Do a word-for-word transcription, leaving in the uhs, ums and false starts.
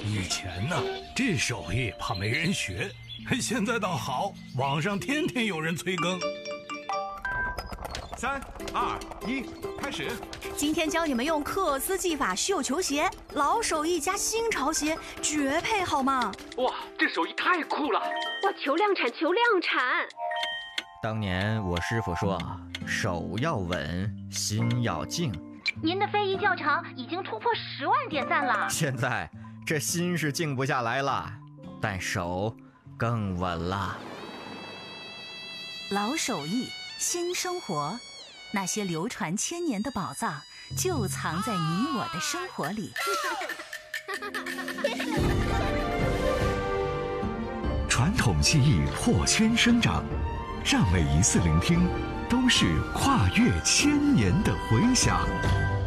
以前呢，这手艺怕没人学，现在倒好，网上天天有人催更。 三二一，开始！ 今天教你们用克斯技法绣球鞋，老手艺加新潮鞋，绝配好吗？ 哇，这手艺太酷了！ 哇，求量产，求量产！ 当年我师傅说，手要稳，心要静。 您的非遗教程已经突破十万点赞了。 现在这心是静不下来了，但手更稳了。 老手艺，新生活，那些流传千年的宝藏，就藏在你我的生活里。 传统技艺破圈生长，让每一次聆听都是跨越千年的回响。